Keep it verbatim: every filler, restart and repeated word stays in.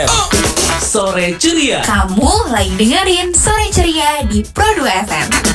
Sore Ceria. Kamu lagi dengerin Sore Ceria di Pro dua F M.